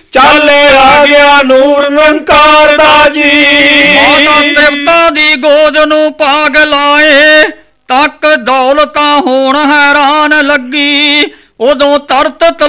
ਚਾਲੇ ਆ ਗਿਆ ਨੂਰ ਨਿਰੰਕਾਰ ਦਾ ਜੀ। ਮਾਤਾ ਤ੍ਰਿਪਤਾ ਦੀ ਗੋਦ ਨੂੰ ਪਾਗ ਲਾਏ, ਤੱਕ ਦੌਲਤਾਂ ਹੋਣ ਹੈਰਾਨ ਲੱਗੀ। ਉਦੋਂ ਤਰਤ